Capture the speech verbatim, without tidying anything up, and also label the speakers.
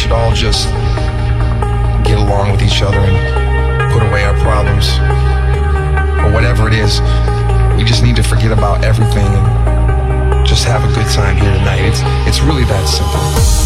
Speaker 1: should all just get along with each other and put away our problems. Or whatever it is, we just need to forget about everything and just have a good time here tonight. It's, it's really that simple.